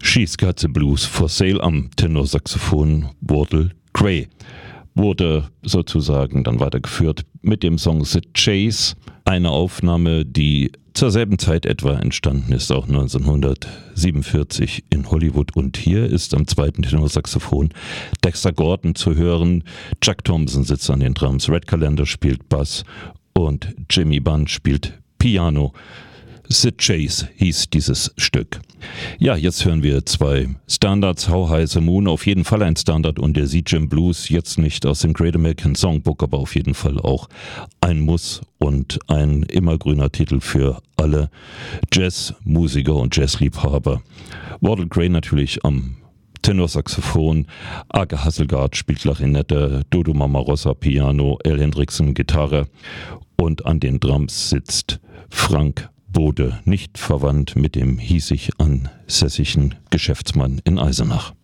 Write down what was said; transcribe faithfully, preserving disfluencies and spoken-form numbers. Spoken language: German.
She's Got the Blues for Sale am Tenorsaxophon Wardle Gray. Wurde sozusagen dann weitergeführt mit dem Song The Chase, eine Aufnahme, die zur selben Zeit etwa entstanden ist, auch neunzehnhundertsiebenundvierzig in Hollywood. Und hier ist am zweiten Tenorsaxophon Dexter Gordon zu hören. Chuck Thompson sitzt an den Drums, Red Callender spielt Bass und Jimmy Bunn spielt Piano. The Chase hieß dieses Stück. Ja, jetzt hören wir zwei Standards. How High the Moon, auf jeden Fall ein Standard, und der Sea Jam Blues, jetzt nicht aus dem Great American Songbook, aber auf jeden Fall auch ein Muss und ein immergrüner Titel für alle Jazzmusiker und Jazzliebhaber. Wardle Gray natürlich am Tenorsaxophon, Ake Hasselgaard spielt Klarinette, Dodo Mamarosa Piano, Al Hendrickson Gitarre und an den Drums sitzt Frank Bode, nicht verwandt mit dem hiesig ansässigen Geschäftsmann in Eisenach.